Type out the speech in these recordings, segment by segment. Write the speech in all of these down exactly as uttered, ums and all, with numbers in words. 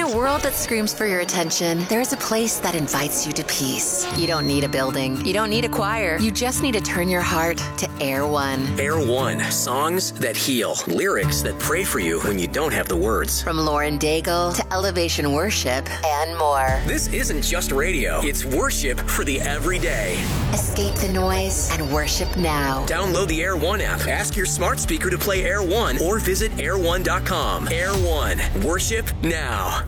a world that screams for your attention, there's a place that invites you to peace. You don't need a building. You don't need a choir. You just need to turn your heart to Air One. Air One. Songs that heal. Lyrics that pray for you when you don't have the words. From Lauren Daigle to Elevation Worship and more. This isn't just radio. It's worship for the everyday. Escape the noise and worship now. Download the Air One app. Ask your smart speaker to play Air One or visit air one dot com. Air One. Worship now.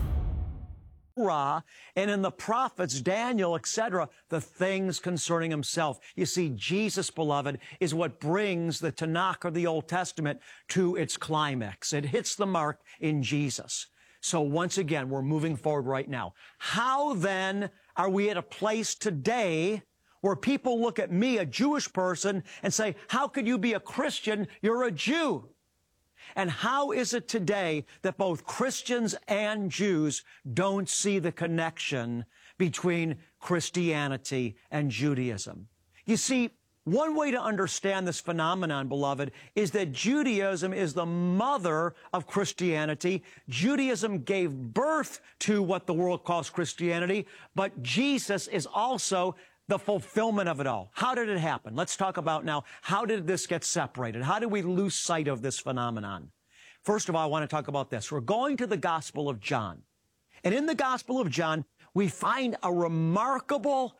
And in the prophets, Daniel, et cetera, the things concerning himself. You see, Jesus, beloved, is what brings the Tanakh or the Old Testament to its climax. It hits the mark in Jesus. So once again, we're moving forward right now. How then are we at a place today where people look at me, a Jewish person, and say, how could you be a Christian? You're a Jew. And how is it today that both Christians and Jews don't see the connection between Christianity and Judaism? You see, one way to understand this phenomenon, beloved, is that Judaism is the mother of Christianity. Judaism gave birth to what the world calls Christianity, but Jesus is also the fulfillment of it all. How did it happen? Let's talk about now, how did this get separated? How did we lose sight of this phenomenon? First of all, I want to talk about this. We're going to the Gospel of John. And in the Gospel of John, we find a remarkable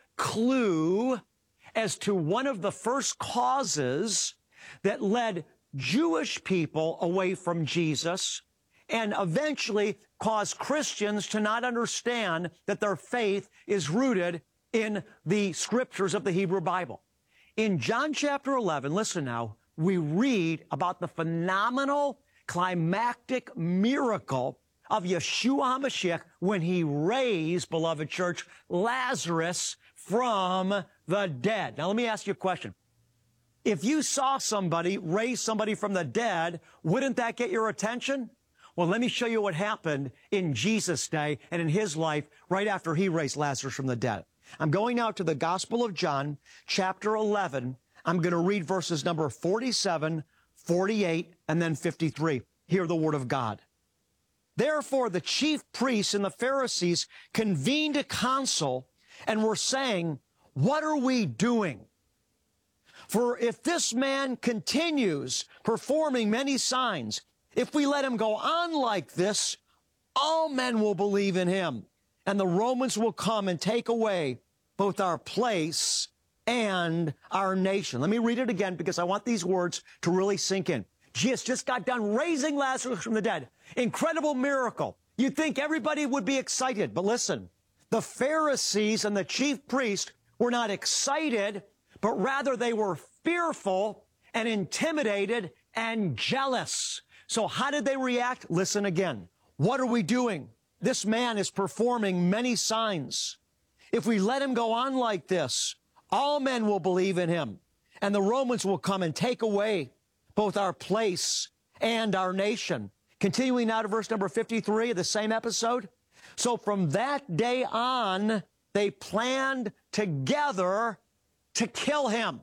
clue as to one of the first causes that led Jewish people away from Jesus and eventually caused Christians to not understand that their faith is rooted in the scriptures of the Hebrew Bible. In John chapter eleven, listen now, we read about the phenomenal climactic miracle of Yeshua HaMashiach when he raised, beloved church, Lazarus from the dead. Now let me ask you a question. If you saw somebody raise somebody from the dead, wouldn't that get your attention? Well, let me show you what happened in Jesus' day and in his life right after he raised Lazarus from the dead. I'm going now to the Gospel of John, chapter eleven. I'm going to read verses number forty-seven, forty-eight, and then fifty-three. Hear the word of God. Therefore, the chief priests and the Pharisees convened a council and were saying, what are we doing? For if this man continues performing many signs, if we let him go on like this, all men will believe in him. And the Romans will come and take away both our place and our nation. Let me read it again because I want these words to really sink in. Jesus just got done raising Lazarus from the dead. Incredible miracle. You'd think everybody would be excited, but listen, the Pharisees and the chief priests were not excited, but rather they were fearful and intimidated and jealous. So how did they react? Listen again. What are we doing? This man is performing many signs. If we let him go on like this, all men will believe in him, and the Romans will come and take away both our place and our nation. Continuing now to verse number fifty-three of the same episode. So from that day on, they planned together to kill him.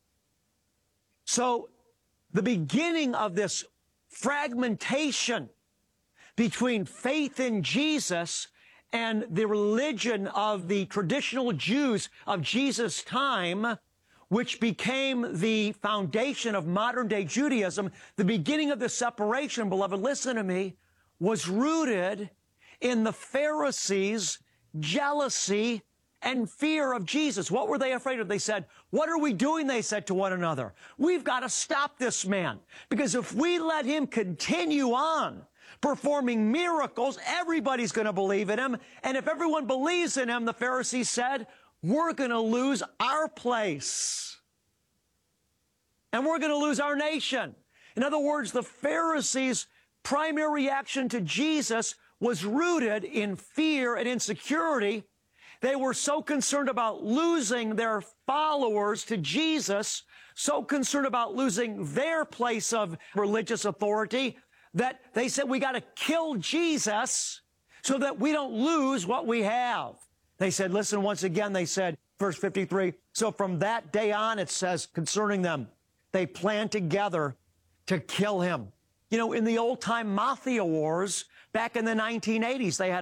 So the beginning of this fragmentation between faith in Jesus and the religion of the traditional Jews of Jesus' time, which became the foundation of modern-day Judaism, the beginning of the separation, beloved, listen to me, was rooted in the Pharisees' jealousy and fear of Jesus. What were they afraid of? They said, what are we doing? They said to one another. We've got to stop this man, because if we let him continue on performing miracles, everybody's going to believe in him. And if everyone believes in him, the Pharisees said, we're going to lose our place. And we're going to lose our nation. In other words, the Pharisees' primary reaction to Jesus was rooted in fear and insecurity. They were so concerned about losing their followers to Jesus, so concerned about losing their place of religious authority, that they said, we got to kill Jesus so that we don't lose what we have. They said, listen, once again, they said, verse fifty-three, so from that day on, it says concerning them, they planned together to kill him. You know, in the old-time mafia wars, back in the nineteen eighties, they had